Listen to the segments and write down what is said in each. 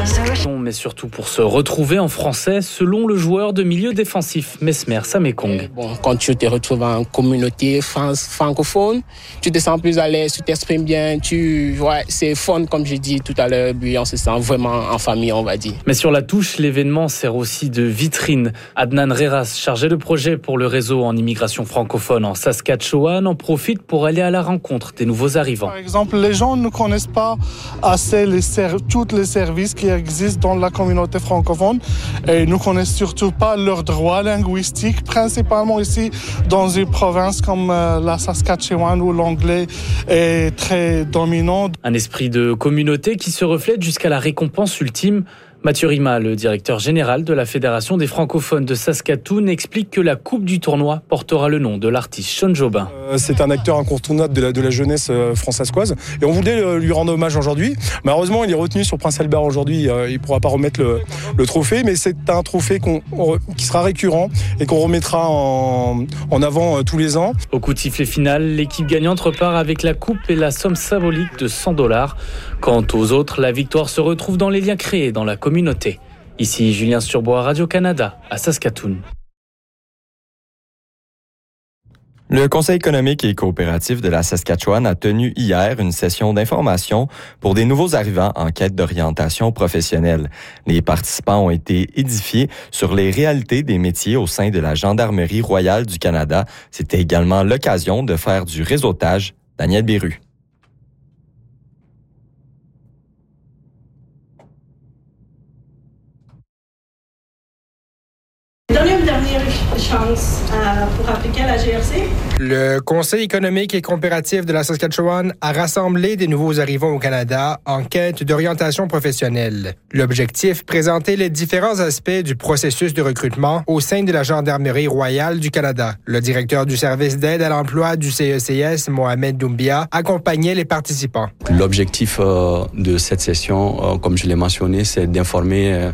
Mais surtout pour se retrouver en français, selon le joueur de milieu défensif Mesmer Samekong. Quand tu te retrouves en communauté francophone, tu te sens plus à l'aise, tu t'exprimes bien, c'est fun comme j'ai dit tout à l'heure, puis on se sent vraiment en famille, on va dire. Mais sur la touche, l'événement sert aussi de vitrine. Adnan Reras, chargé de projet pour le réseau en immigration francophone en Saskatchewan, en profite pour aller à la rencontre des nouveaux arrivants. Par exemple, les gens ne connaissent pas assez tous les services qui existent dans la communauté francophone et ne connaissent surtout pas leurs droits linguistiques, principalement ici dans une province comme la Saskatchewan où l'anglais est très dominant. Un esprit de communauté qui se reflète jusqu'à la récompense ultime. Mathieu Rima, le directeur général de la Fédération des francophones de Saskatoon, explique que la coupe du tournoi portera le nom de l'artiste Sean Jobin. C'est un acteur incontournable de la jeunesse française et on voulait lui rendre hommage aujourd'hui. Malheureusement, il est retenu sur Prince Albert aujourd'hui. Il ne pourra pas remettre le trophée, mais c'est un trophée qui sera récurrent et qu'on remettra en avant tous les ans. Au coup de sifflet final, l'équipe gagnante repart avec la coupe et la somme symbolique de $100. Quant aux autres, la victoire se retrouve dans les liens créés dans la communauté. Ici Julien Sturbois, Radio-Canada, à Saskatoon. Le Conseil économique et coopératif de la Saskatchewan a tenu hier une session d'information pour des nouveaux arrivants en quête d'orientation professionnelle. Les participants ont été édifiés sur les réalités des métiers au sein de la Gendarmerie royale du Canada. C'était également l'occasion de faire du réseautage. Daniel Béru. Dernière chance pour appliquer à la GRC. Le Conseil économique et coopératif de la Saskatchewan a rassemblé des nouveaux arrivants au Canada en quête d'orientation professionnelle. L'objectif, présenter les différents aspects du processus de recrutement au sein de la Gendarmerie royale du Canada. Le directeur du service d'aide à l'emploi du CECS, Mohamed Doumbia, accompagnait les participants. L'objectif de cette session, comme je l'ai mentionné, c'est d'informer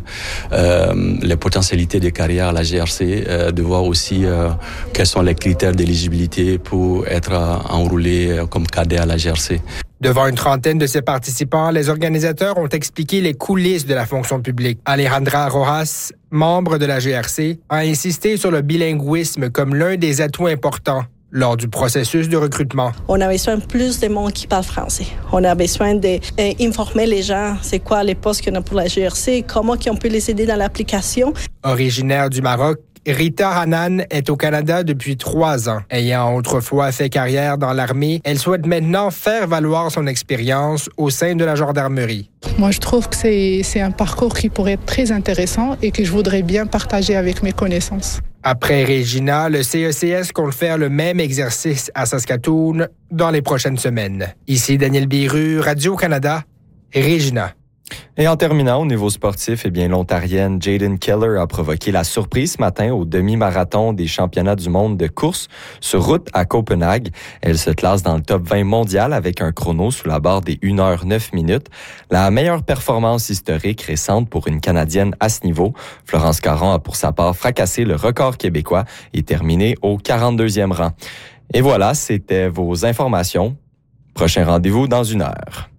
les potentialités de carrière à la GRC, de voir aussi quels sont les critères d'éligibilité pour être enrôlé comme cadet à la GRC. Devant une trentaine de ces participants, les organisateurs ont expliqué les coulisses de la fonction publique. Alejandra Rojas, membre de la GRC, a insisté sur le bilinguisme comme l'un des atouts importants lors du processus de recrutement. On a besoin de plus de monde qui parle français. On a besoin d'informer les gens c'est quoi les postes qu'on a pour la GRC, comment on peut les aider dans l'application. Originaire du Maroc, Rita Hanan est au Canada depuis 3 ans. Ayant autrefois fait carrière dans l'armée, elle souhaite maintenant faire valoir son expérience au sein de la gendarmerie. Moi, je trouve que c'est un parcours qui pourrait être très intéressant et que je voudrais bien partager avec mes connaissances. Après Regina, le CECS compte faire le même exercice à Saskatoon dans les prochaines semaines. Ici Daniel Biru, Radio-Canada, Regina. Et en terminant, au niveau sportif, l'Ontarienne Jaden Keller a provoqué la surprise ce matin au demi-marathon des championnats du monde de course sur route à Copenhague. Elle se classe dans le top 20 mondial avec un chrono sous la barre des 1h09. La meilleure performance historique récente pour une Canadienne à ce niveau. Florence Caron a pour sa part fracassé le record québécois et terminé au 42e rang. Et voilà, c'était vos informations. Prochain rendez-vous dans 1 heure.